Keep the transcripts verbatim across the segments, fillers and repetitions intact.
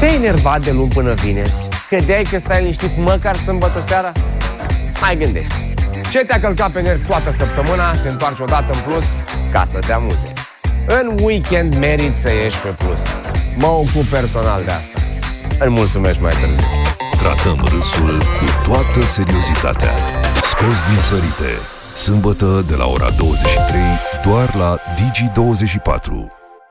Te-ai enervat de luni până vineri? Credeai că stai liniștit măcar sâmbătă seara? Mai gândește. Ce te-a călcat pe nervi toată săptămâna, te întoarci odată în plus ca să te amuze. În weekend meriți să ieși pe plus. Mă ocup personal de asta. Îmi mulțumesc mai târziu. Tratăm râsul cu toată seriozitatea. Scos din sărite. Sâmbătă de la ora douăzeci și trei, doar la Digi douăzeci și patru.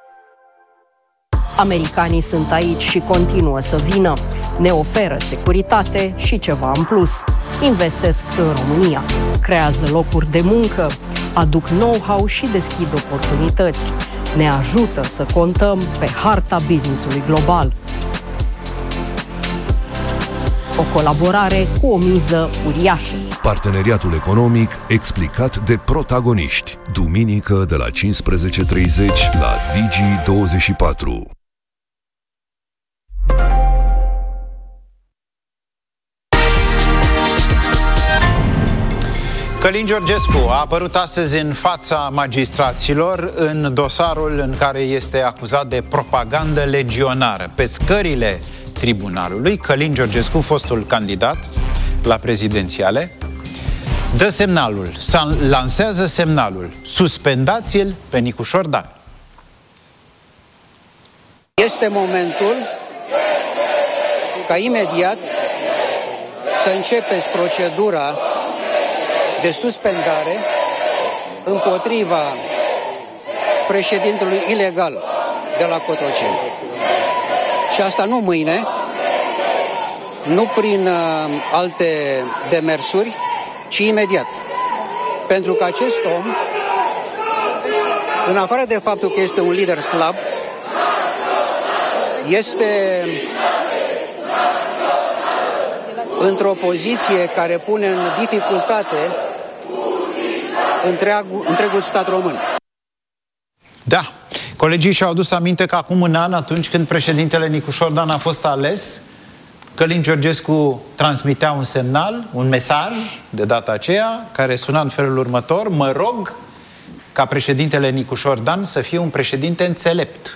Americanii sunt aici și continuă să vină. Ne oferă securitate și ceva în plus. Investesc în România, creează locuri de muncă, aduc know-how și deschid oportunități. Ne ajută să contăm pe harta business-ului global. O colaborare cu o miză uriașă. Parteneriatul economic explicat de protagoniști. Duminică de la cincisprezece treizeci la Digi douăzeci și patru. Călin Georgescu a apărut astăzi în fața magistraților în dosarul în care este acuzat de propagandă legionară. Pe scările tribunalului, Călin Georgescu, fostul candidat la prezidențiale, dă semnalul, lansează semnalul: suspendați-l pe Nicușor Dan. Este momentul ca imediat să începeți procedura de suspendare împotriva președintelui ilegal de la Cotroceni. Și asta nu mâine, nu prin uh, alte demersuri, ci imediat. Pentru că acest om, în afară de faptul că este un lider slab, este într-o poziție care pune în dificultate întregul, întregul stat român. Da, colegii și-au adus aminte că acum un an, atunci când președintele Nicușor Dan a fost ales, Călin Georgescu transmitea un semnal, un mesaj de data aceea, care suna în felul următor: mă rog ca președintele Nicușor Dan să fie un președinte înțelept.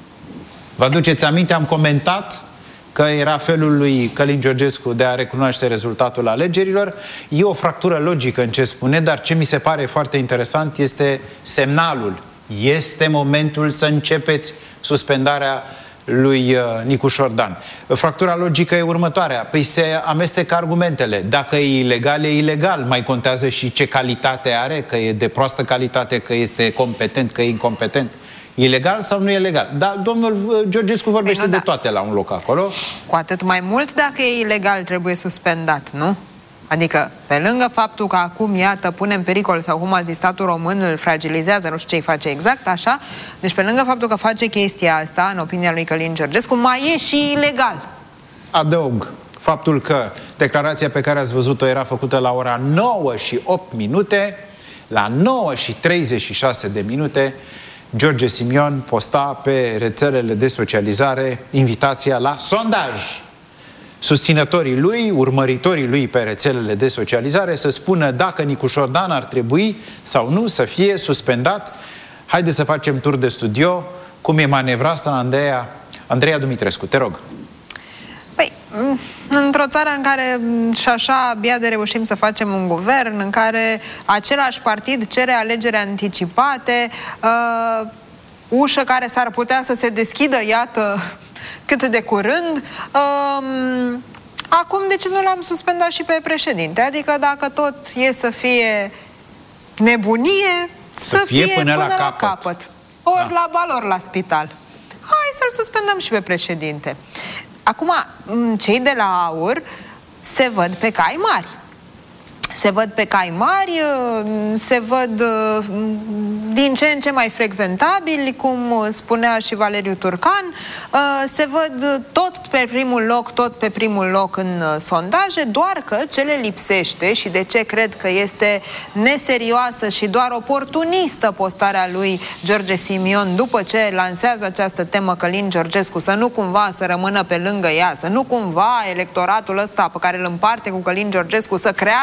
Vă aduceți aminte, am comentat că era felul lui Călin Georgescu de a recunoaște rezultatul alegerilor. E o fractură logică în ce spune, dar ce mi se pare foarte interesant este semnalul. Este momentul să începeți suspendarea lui Nicușor Dan. Fractura logică e următoarea. Păi se amestecă argumentele. Dacă e ilegal, e ilegal. Mai contează și ce calitate are, că e de proastă calitate, că este competent, că e incompetent. E legal sau nu e legal? Dar domnul Georgescu vorbește nu, de da. toate la un loc acolo. Cu atât mai mult dacă e ilegal trebuie suspendat, nu? Adică, pe lângă faptul că acum, iată, pune în pericol, sau cum a zis statul român, îl fragilizează, nu știu ce-i face exact, așa, deci pe lângă faptul că face chestia asta, în opinia lui Călin Georgescu, mai e și ilegal. Adaug faptul că declarația pe care ați văzut-o era făcută la ora nouă și opt minute, la nouă și treizeci și șase de minute, George Simion posta pe rețelele de socializare invitația la sondaj. Susținătorii lui, urmăritorii lui pe rețelele de socializare să spună dacă Nicușor Dan ar trebui sau nu să fie suspendat. Haideți să facem tur de studio. Cum e manevra asta, Andreea, Andreea Dumitrescu? Te rog. Păi, într-o țară în care și așa abia de reușim să facem un guvern, în care același partid cere alegeri anticipate, uh, ușă care s-ar putea să se deschidă, iată, cât de curând, uh, acum de ce nu l-am suspendat și pe președinte? Adică dacă tot e să fie nebunie, să, să fie, fie până, până la, la capăt, capăt. Ori da. la bal, ori la spital. Hai să-l suspendăm și pe președinte. Acum, cei de la AUR se văd pe cai mari. Se văd pe cai mari, se văd din ce în ce mai frecventabili, cum spunea și Valeriu Turcan, se văd tot pe primul loc, tot pe primul loc în sondaje, doar că ce le lipsește și de ce cred că este neserioasă și doar oportunistă postarea lui George Simion după ce lansează această temă Călin Georgescu, să nu cumva să rămână pe lângă ea, să nu cumva electoratul ăsta pe care îl împarte cu Călin Georgescu să creadă că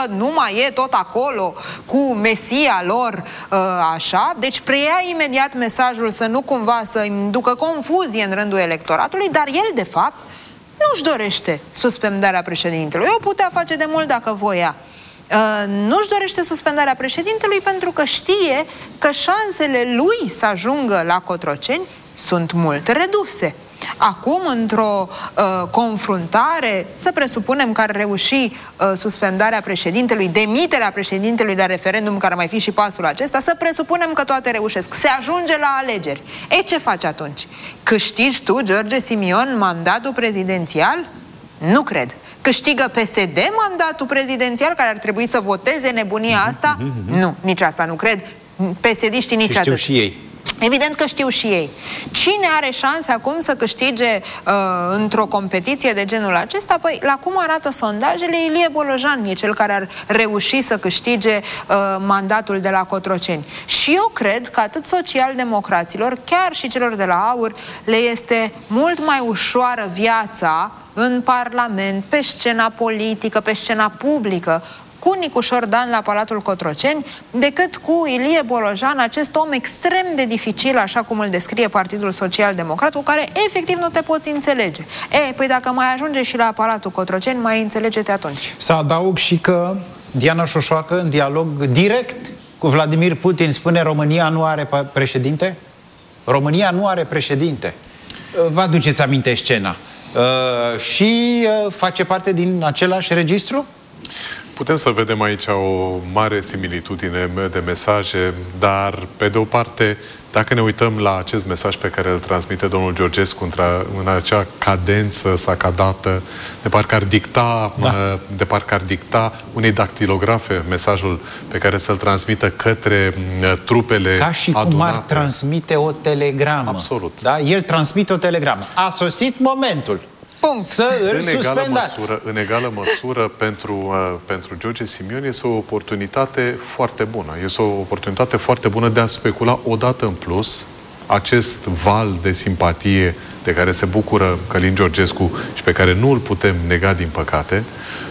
nu mai e tot acolo cu mesia lor, așa, deci preia imediat mesajul să nu cumva să inducă confuzie în rândul electoratului, dar el, de fapt, nu-și dorește suspendarea președintelui. O putea face de mult dacă voia. Uh, nu-și dorește suspendarea președintelui pentru că știe că șansele lui să ajungă la Cotroceni sunt mult reduse. Acum, într-o uh, confruntare, să presupunem că ar reuși uh, suspendarea președintelui, demiterea președintelui la referendum, care ar mai fi și pasul acesta, să presupunem că toate reușesc. Se ajunge la alegeri. Ei, ce faci atunci? Câștigi tu, George Simion, mandatul prezidențial? Nu cred. Câștigă P S D mandatul prezidențial, care ar trebui să voteze nebunia asta? Nu, nici asta nu cred. P S D-știi nici atât. Și ei. Evident că știu și ei. Cine are șanse acum să câștige uh, într-o competiție de genul acesta? Păi, la cum arată sondajele, Ilie Bolojan e cel care ar reuși să câștige uh, mandatul de la Cotroceni. Și eu cred că atât social-democraților, chiar și celor de la AUR, le este mult mai ușoară viața în Parlament, pe scena politică, pe scena publică, cu Nicu Șordan la Palatul Cotroceni, decât cu Ilie Bolojan, acest om extrem de dificil, așa cum îl descrie Partidul Social Democrat, cu care efectiv nu te poți înțelege. E, păi dacă mai ajunge și la Palatul Cotroceni, mai înțelege-te atunci. Să adaug și că Diana Șoșoacă, în dialog direct cu Vladimir Putin, spune: România nu are președinte? România nu are președinte. Vă aduceți aminte scena? Uh, și uh, face parte din același registru? Putem să vedem aici o mare similitudine de mesaje, dar, pe de o parte, dacă ne uităm la acest mesaj pe care îl transmite domnul Georgescu în acea cadență sacadată, de parcă ar dicta, da. de parcă ar dicta unei dactilografe mesajul pe care să-l transmită către trupele Ca și adunate. cum ar transmite o telegramă. Absolut. Da? El transmite o telegramă. A sosit momentul. Punct. Să îl în egală suspendați. Măsură, în egală măsură, pentru, uh, pentru George Simion este o oportunitate foarte bună. Este o oportunitate foarte bună de a specula odată în plus acest val de simpatie de care se bucură Călin Georgescu și pe care nu îl putem nega, din păcate,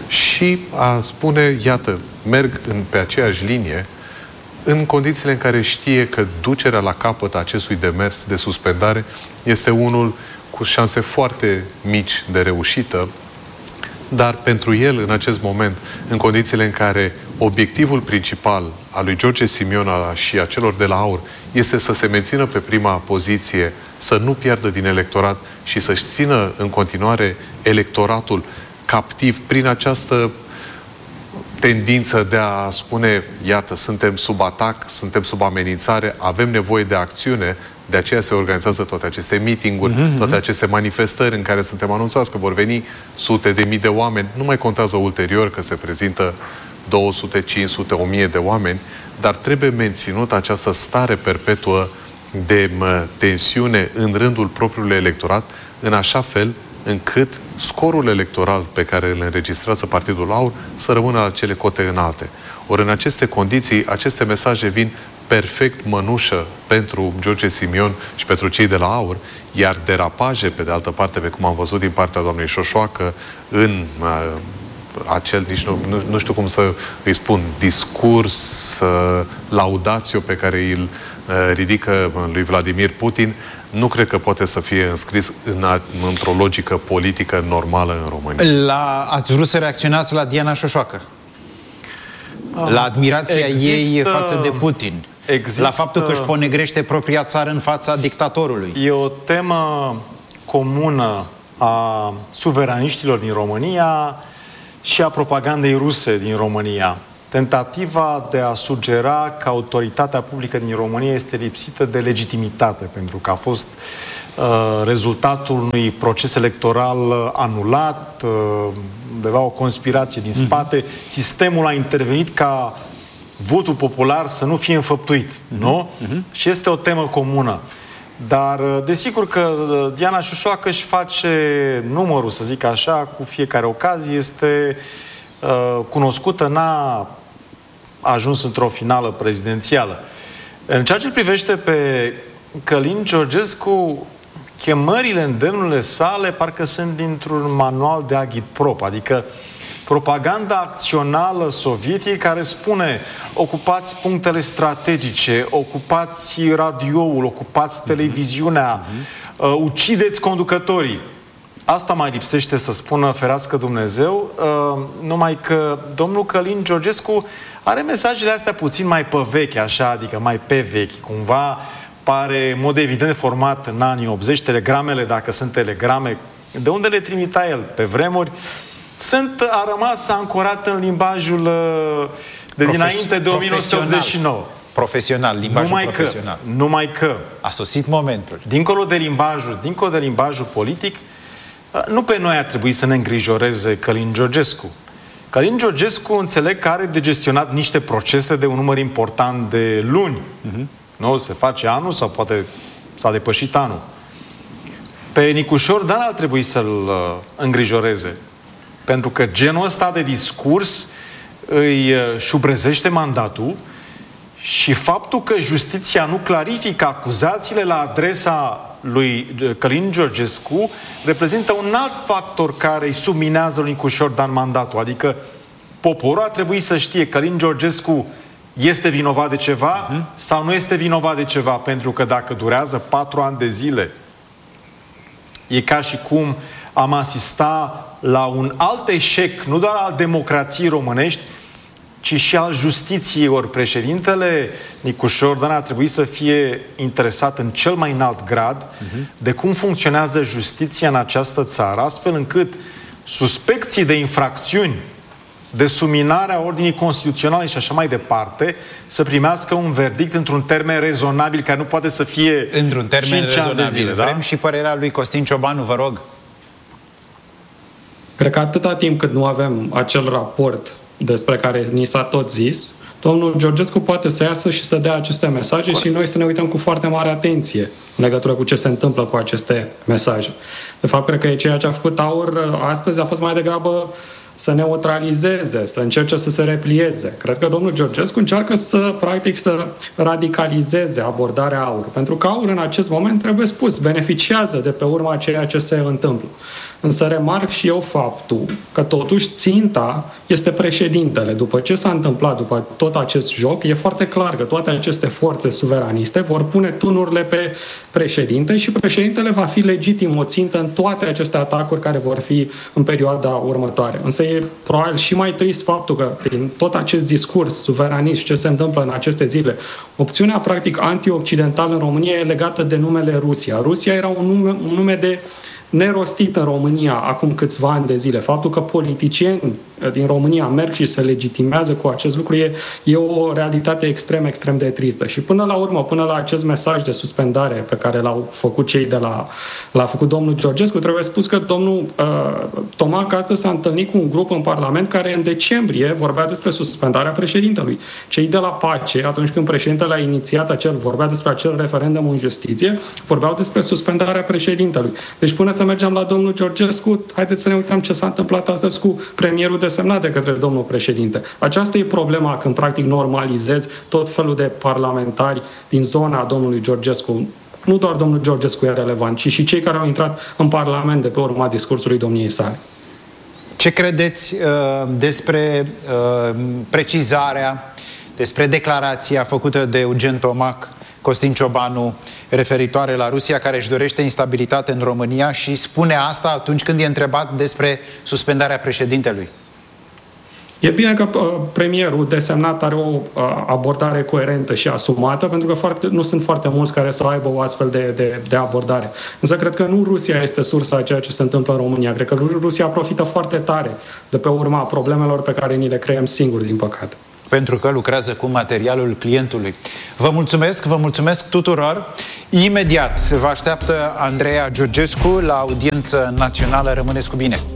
și a spune, iată, merg în, pe aceeași linie, în condițiile în care știe că ducerea la capăt a acestui demers de suspendare este unul cu șanse foarte mici de reușită, dar pentru el, în acest moment, în condițiile în care obiectivul principal al lui George Simion și a celor de la AUR este să se mențină pe prima poziție, să nu piardă din electorat și să-și țină în continuare electoratul captiv prin această tendință de a spune, iată, suntem sub atac, suntem sub amenințare, avem nevoie de acțiune. De aceea se organizează toate aceste meeting-uri, mm-hmm. toate aceste manifestări în care suntem anunțați că vor veni sute de mii de oameni. Nu mai contează ulterior că se prezintă două sute, cinci sute, o mie de oameni, dar trebuie menținut această stare perpetuă de mă, tensiune în rândul propriului electorat, în așa fel încât scorul electoral pe care îl înregistrează Partidul AUR să rămână la cele cote înalte. Ori în aceste condiții, aceste mesaje vin perfect mănușă pentru George Simion și pentru cei de la AUR, iar derapaje, pe de altă parte, pe cum am văzut din partea doamnei Șoșoacă, în uh, acel, nici nu, nu, nu știu cum să îi spun, discurs, uh, laudațiu pe care îl uh, ridică lui Vladimir Putin, nu cred că poate să fie înscris în a, într-o logică politică normală în România. La, ați vrut să reacționați la Diana Șoșoacă? La admirația Există... ei față de Putin? Există... La faptul că își ponegrește propria țară în fața dictatorului? E o temă comună a suveraniștilor din România și a propagandei ruse din România. Tentativa de a sugera că autoritatea publică din România este lipsită de legitimitate, pentru că a fost uh, rezultatul unui proces electoral anulat, uh, undeva o conspirație din spate. Mm-hmm. Sistemul a intervenit ca votul popular să nu fie înfăptuit, mm-hmm. nu? Mm-hmm. Și este o temă comună. Dar, desigur că Diana Șoșoacă își face numărul, să zic așa, cu fiecare ocazie, este uh, cunoscută, n-a ajuns într-o finală prezidențială. În ceea ce îl privește pe Călin Georgescu, chemările, îndemnurile sale parcă sunt dintr-un manual de agitprop, adică propaganda acțională sovietică care spune ocupați punctele strategice, ocupați radioul, ocupați televiziunea, uh-huh. uh, ucideți conducătorii. Asta mai lipsește să spună, ferească Dumnezeu, uh, numai că domnul Călin Georgescu are mesajele astea puțin mai pe vechi, așa, adică mai pe vechi, cumva pare, în mod evident, format în anii optzeci, telegramele, dacă sunt telegrame, de unde le trimitea el pe vremuri, sunt, a rămas ancorat în limbajul uh, de Profes- dinainte de o mie nouă sute optzeci și nouă. Profesional, limbajul numai profesional. Că, numai că a sosit momentul. Dincolo de limbajul, dincolo de limbajul politic, nu pe noi ar trebui să ne îngrijoreze Călin Georgescu. Călin Georgescu înțeleg că are de gestionat niște procese de un număr important de luni. Uh-huh. Nu? Se face anul sau poate s-a depășit anul. Pe Nicușor Dan ar trebui să-l uh, îngrijoreze. Pentru că genul ăsta de discurs îi uh, șubrezește mandatul și faptul că justiția nu clarifică acuzațiile la adresa lui Călin Georgescu reprezintă un alt factor care îi subminează lui Nicușor Dan mandatul. Adică poporul ar trebui să știe că Călin Georgescu este vinovat de ceva uh-huh. sau nu este vinovat de ceva. Pentru că dacă durează patru ani de zile, e ca și cum am asista la un alt eșec, nu doar al democrației românești, ci și al justiției. Ori președintele Nicușor Dan ar trebui să fie interesat în cel mai înalt grad uh-huh. de cum funcționează justiția în această țară, astfel încât suspecții de infracțiuni, de subminarea ordinii constituționale și așa mai departe, să primească un verdict într-un termen rezonabil, care nu poate să fie într-un termen rezonabil. Zile, da? Vrem și părerea lui Costin Ciobanu, vă rog. Cred că atâta timp cât nu avem acel raport despre care ni s-a tot zis, domnul Georgescu poate să iasă și să dea aceste mesaje Corect. Și noi să ne uităm cu foarte mare atenție în legătură cu ce se întâmplă cu aceste mesaje. De fapt, cred că e ceea ce a făcut AUR astăzi a fost mai degrabă să neutralizeze, să încerce să se replieze. Cred că domnul Georgescu încearcă să, practic, să radicalizeze abordarea AUR. Pentru că AUR, în acest moment, trebuie spus, beneficiază de pe urma ceea ce se întâmplă. Însă remarc și eu faptul că totuși ținta este președintele. După ce s-a întâmplat, după tot acest joc, e foarte clar că toate aceste forțe suveraniste vor pune tunurile pe președinte și președintele va fi legitim o țintă în toate aceste atacuri care vor fi în perioada următoare. Însă e probabil și mai trist faptul că prin tot acest discurs suveranist, ce se întâmplă în aceste zile, opțiunea practic anti-occidentală în România e legată de numele Rusia. Rusia era un nume, un nume de nerostit în România acum câțiva ani de zile. Faptul că politicieni din România merg și se legitimează cu acest lucru e, e o realitate extrem, extrem de tristă. Și până la urmă, până la acest mesaj de suspendare pe care l-au făcut cei de la... l-a făcut domnul Georgescu, trebuie spus că domnul uh, Tomac astăzi s-a întâlnit cu un grup în Parlament care în decembrie vorbea despre suspendarea președintelui. Cei de la Pace, atunci când președintele a inițiat acel, vorbea despre acel referendum în justiție, vorbeau despre suspendarea președintelui. Deci până să mergem la domnul Georgescu, haideți să ne uităm ce s-a întâmplat astăzi cu premierul desemnat de către domnul președinte. Aceasta e problema când practic normalizezi tot felul de parlamentari din zona domnului Georgescu. Nu doar domnul Georgescu e relevant, ci și cei care au intrat în Parlament de pe urma discursului domniei sale. Ce credeți uh, despre uh, precizarea, despre declarația făcută de Eugen Tomac, Costin Ciobanu, referitoare la Rusia, care își dorește instabilitate în România și spune asta atunci când e întrebat despre suspendarea președintelui? E bine că uh, premierul desemnat are o uh, abordare coerentă și asumată, pentru că foarte, nu sunt foarte mulți care să aibă o astfel de, de, de abordare. Însă cred că nu Rusia este sursa a ceea ce se întâmplă în România. Cred că Rusia profită foarte tare de pe urma problemelor pe care ni le creăm singuri, din păcate. Pentru că lucrează cu materialul clientului. Vă mulțumesc, vă mulțumesc tuturor. Imediat vă așteaptă Andreea Georgescu la audiență națională. Rămâneți cu bine!